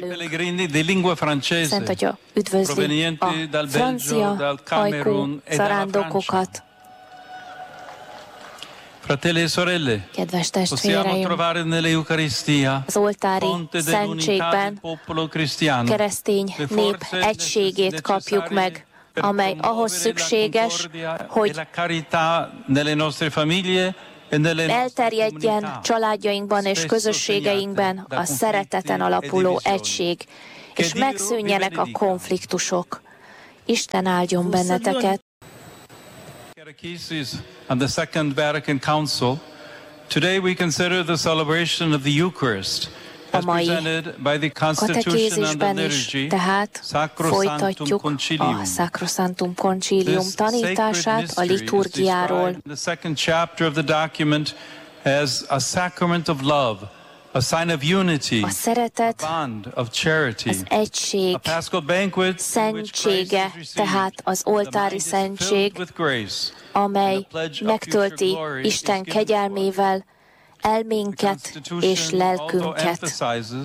ünneplünk. Szent Atya üdvözli a francia ajkú zarándokokat. Kedves testvéreim, az oltári szentségben keresztény nép egységét kapjuk meg, amely ahhoz szükséges, hogy elterjedjen családjainkban és közösségeinkben a szereteten alapuló egység, és megszűnjenek a konfliktusok. Isten áldjon benneteket! And the Second Vatican Council, today we consider the celebration of the Eucharist as presented by the Constitution and the Liturgy, folytatjuk a Sacrosanctum Concilium tanítását a liturgiáról. The second chapter of the document as a sacrament of love, a sign of unity, a szeretet, a bond of charity, az egység szentsége, tehát az oltári szentség, amely megtölti Isten kegyelmével elménket és lelkünket.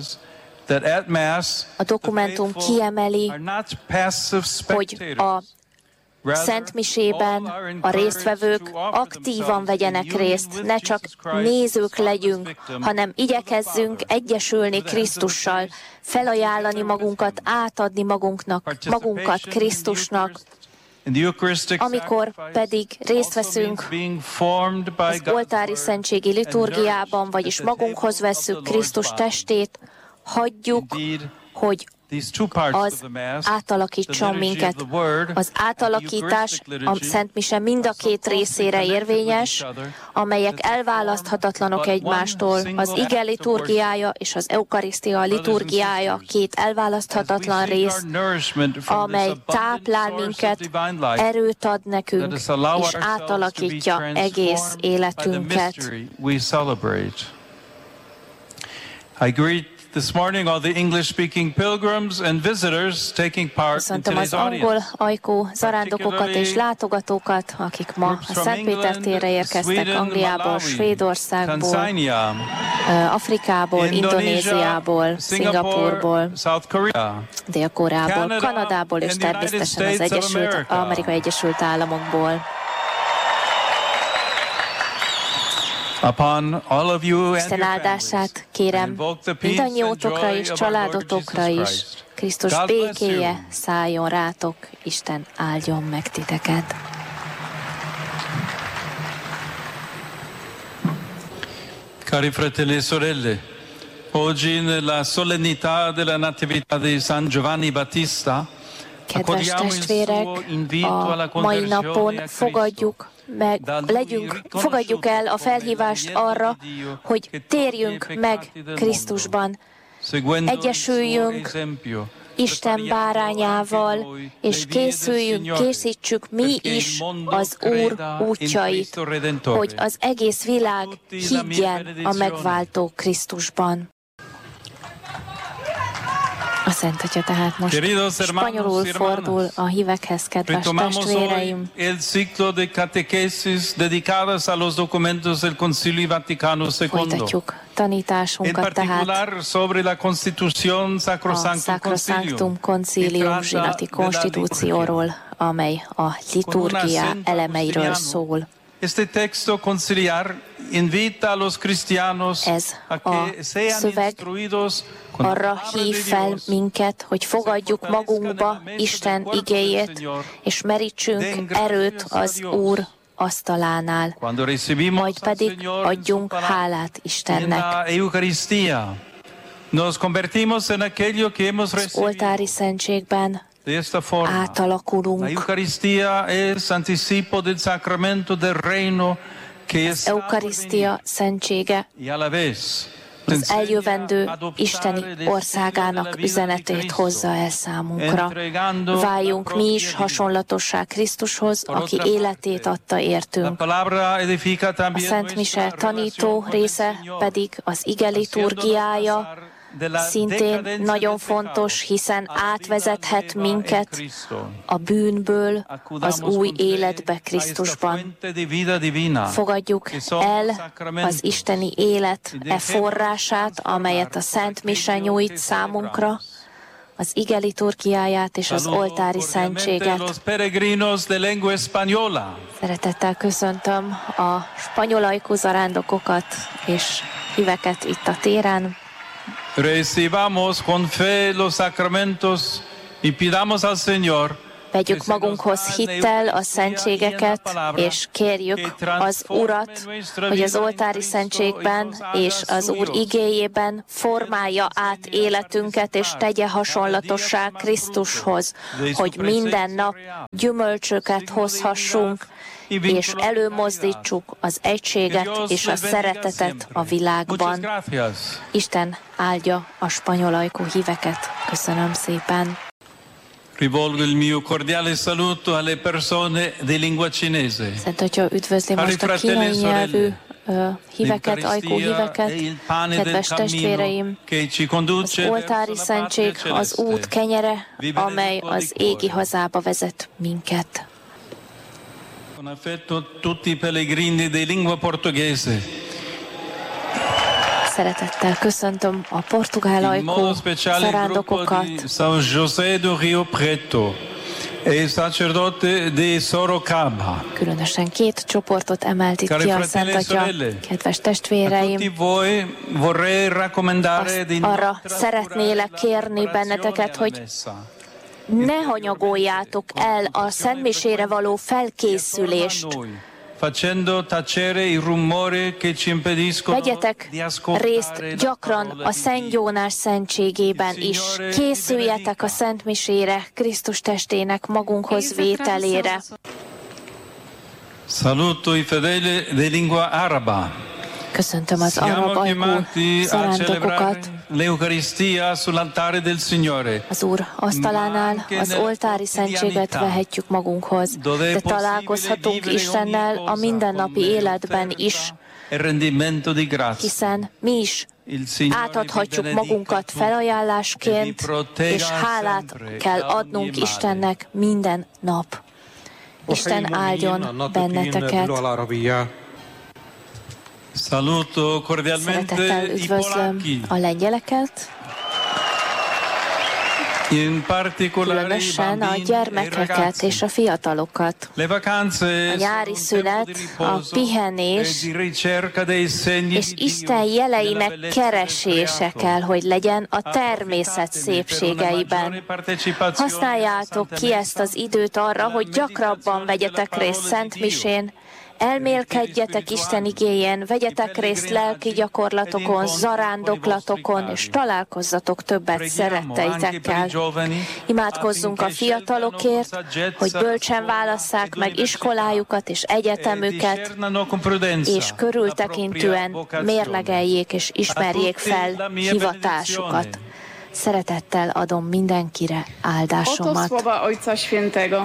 A dokumentum kiemeli, hogy a Szentmisében a résztvevők aktívan vegyenek részt, ne csak nézők legyünk, hanem igyekezzünk egyesülni Krisztussal, felajánlani magunkat, átadni magunkat Krisztusnak. Amikor pedig részt veszünk az oltári szentségi liturgiában, vagyis magunkhoz vesszük Krisztus testét, hagyjuk, hogy az átalakítson minket. Az átalakítás a Szent Mise mind a két részére érvényes, amelyek elválaszthatatlanok egymástól. Az ige liturgiája és az eukarisztia liturgiája két elválaszthatatlan rész, amely táplál minket, erőt ad nekünk, és átalakítja egész életünket. This morning, all the English-speaking pilgrims and visitors taking part in today's az angol ajkú zarándokokat és látogatókat, akik ma a Szentpéter térre érkeztek Angliából, Svédországból, Afrikából, Indonéziából, Szingapúrból, Dél-Koreából, Kanadából és természetesen az Amerikai Egyesült Államokból. Isten áldását kérem mindannyiótokra és családotokra is. Krisztus békéje szálljon rátok, Isten áldjon meg titeket. Cari fratelli e sorelle, oggi nella solennità della Natività di San Giovanni Battista, kedves testvérek, a mai napon fogadjuk el a felhívást arra, hogy térjünk meg Krisztusban, egyesüljünk Isten bárányával, és készítsük mi is az Úr útjait, hogy az egész világ higgyen a megváltó Krisztusban. A Szent Atya tehát most spanyolul fordul a hívekhez, kedves testvéreim. Folytatjuk tanításunkat tehát a Sacrosanctum Concilium zsinati konstitúcióról, amely a liturgia elemeiről szól. Ez a szöveg arra hív fel minket, hogy fogadjuk magunkba Isten igéjét, és merítsünk erőt az Úr asztalánál, majd pedig adjunk hálát Istennek. Az oltári szentségben átalakulunk. Az eukarisztia szentsége az eljövendő Isteni országának üzenetét hozza el számunkra. Váljunk mi is hasonlatossá Krisztushoz, aki életét adta értünk. A Szent Mise tanító része pedig az ige liturgiája, szintén nagyon fontos, hiszen átvezethet minket a bűnből az új életbe Krisztusban. Fogadjuk el az isteni élet forrását, amelyet a Szent Mise nyújt számunkra, az ige liturgiáját és az oltári szentséget. Szeretettel köszöntöm a spanyolajkú zarándokokat és híveket itt a téren. Recibamos con fe los sacramentos y pidamos al Señor. Vegyük magunkhoz hittel a szentségeket, és kérjük az Urat, hogy az oltári szentségben és az Úr igéjében formálja át életünket, és tegye hasonlatossá Krisztushoz, hogy minden nap gyümölcsöket hozhassunk, és előmozdítsuk az egységet és a szeretetet a világban. Isten áldja a spanyolajkú híveket. Köszönöm szépen. Rivolgo il mio cordiale saluto alle persone di lingua cinese. Szent Atya üdvözli most a kínai nyelvű híveket, ajkú híveket, kedves testvéreim, az oltári szentség az út kenyere, amely az égi hazába vezet minket. Con affetto tutti i pellegrini di lingua portoghese. Szeretettel köszöntöm a portugál ajkú zarándokokat. São José do Rio Preto e sacerdote de Sorocaba. Különösen két csoportot emelt itt ki a Szent Atya. Kedves testvéreim, arra szeretnélek kérni benneteket, hogy ne hanyagoljátok el a szentmisére való felkészülést. Vegyetek részt gyakran a Szentgyónás szentségében is. Készüljetek a szentmisére, Krisztus testének magunkhoz vételére. Saluto i fedeli de lingua araba. Köszöntöm az arab ajkú zarándokokat. Az Úr asztalánál az oltári szentséget vehetjük magunkhoz, de találkozhatunk Istennel a mindennapi életben is, hiszen mi is átadhatjuk magunkat felajánlásként, és hálát kell adnunk Istennek minden nap. Isten áldjon benneteket. Saluto cordialmente Szeretettel üdvözlöm a lengyeleket, különösen a gyermekeket és a fiatalokat. A nyári szünet, a pihenés és Isten jeleinek keresése kell, hogy legyen a természet szépségeiben. Használjátok ki ezt az időt arra, hogy gyakrabban vegyetek részt szentmisén, elmélkedjetek Isten igéjén, vegyetek részt lelki gyakorlatokon, zarándoklatokon, és találkozzatok többet szeretteitekkel. Imádkozzunk a fiatalokért, hogy bölcsen válasszák meg iskolájukat és egyetemüket, és körültekintően mérlegeljék és ismerjék fel hivatásukat. Szeretettel adom mindenkire áldásomat. Oto słowa Ojca Świętego.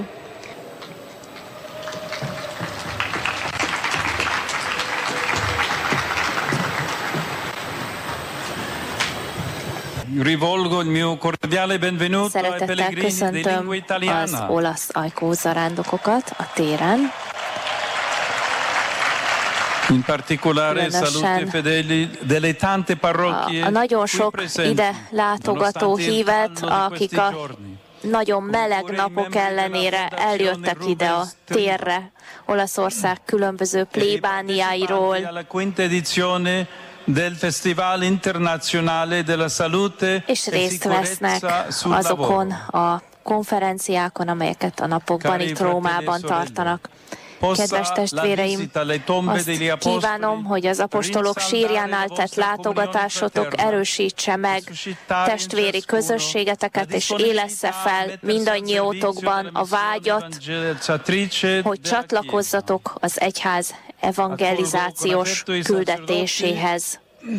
Szeretettel köszöntöm az olasz ajkú zarándokokat a téren. In particolare saluti i fedeli delle tante parrocchie. A nagyon sok ide látogató hívet, akik a nagyon meleg napok ellenére eljöttek ide a térre, Olaszország különböző plébániáiról. Del Festival Internazionale della Salute és részt vesznek azokon a konferenciákon, amelyeket a napokban itt Rómában tartanak. Kedves testvéreim, azt kívánom, hogy az apostolok sírjánál tett látogatásotok erősítse meg testvéri közösségeteket, és élessze fel mindannyiótokban a vágyat, hogy csatlakozzatok az egyház evangelizációs küldetéséhez.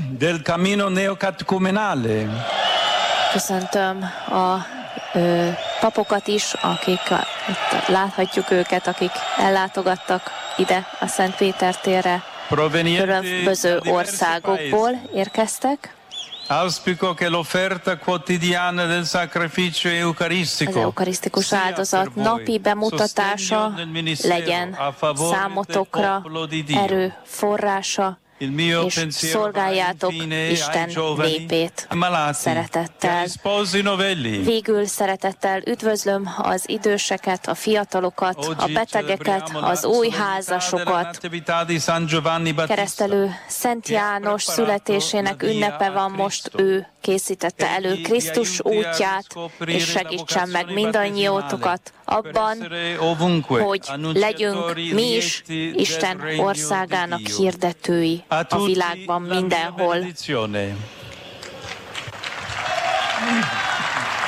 Köszöntöm a papokat is, akik itt láthatjuk őket, akik ellátogattak ide a Szent Péter térre. Különböző országokból érkeztek. Auspico che l'offerta quotidiana del sacrificio eucaristico, az eukarisztikus áldozat napi bemutatása legyen számotokra erő forrása, és szolgáljátok Isten népét szeretettel. Végül szeretettel üdvözlöm az időseket, a fiatalokat, a betegeket, az új házasokat. Keresztelő Szent János születésének ünnepe van most, ő készítette elő Krisztus útját, és segítsen meg mindannyiótokat abban, hogy legyünk mi is Isten országának hirdetői a világban mindenhol.